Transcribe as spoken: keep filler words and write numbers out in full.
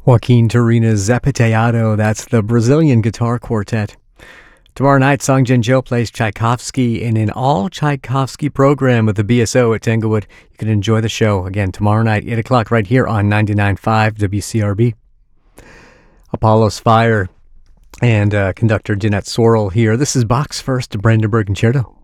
Joaquin Turina Zapateado, that's the Brazilian Guitar Quartet. Tomorrow night, Songjen Joe plays Tchaikovsky in an all-Tchaikovsky program with the B S O at Tanglewood. You can enjoy the show again tomorrow night, eight o'clock, right here on ninety-nine point five W C R B. Apollo's Fire and uh, conductor Jeanette Sorrell here. This is Bach's first Brandenburg Concerto.